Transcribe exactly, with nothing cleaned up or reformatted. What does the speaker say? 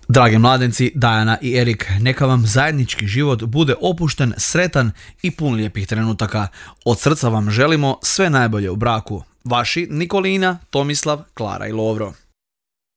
Dragi mladenci, Dajana i Erik, neka vam zajednički život bude opušten, sretan i pun lijepih trenutaka. Od srca vam želimo sve najbolje u braku. Vaši Nikolina, Tomislav, Klara i Lovro.